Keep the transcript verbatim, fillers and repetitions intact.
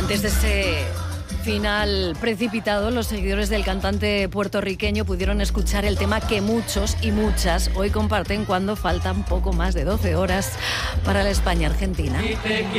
Desde ese final precipitado, los seguidores del cantante puertorriqueño pudieron escuchar el tema que muchos y muchas hoy comparten cuando faltan poco más de doce horas para la España-Argentina.